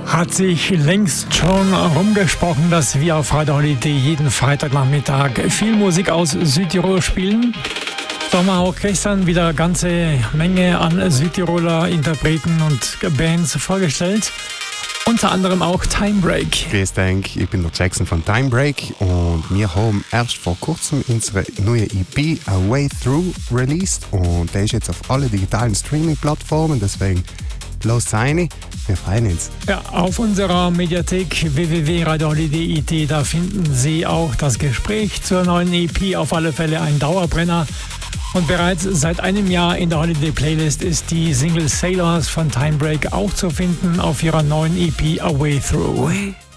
Hat sich längst schon rumgesprochen, dass wir auf Radio Holiday jeden Freitagnachmittag viel Musik aus Südtirol spielen. Da haben wir auch gestern wieder eine ganze Menge an Südtiroler Interpreten und Bands vorgestellt. Unter anderem auch Time Break. Grüß dich, ich bin der Jackson von Time Break und wir haben erst vor kurzem unsere neue EP A Way Through released und der ist jetzt auf alle digitalen Streaming-Plattformen, deswegen los rein, wir freuen uns. Ja, auf unserer Mediathek www.radioholiday.it, da finden Sie auch das Gespräch zur neuen EP, auf alle Fälle ein Dauerbrenner. Und bereits seit einem Jahr in der Holiday Playlist ist die Single Sailors von Time Break auch zu finden auf ihrer neuen EP A Way Through.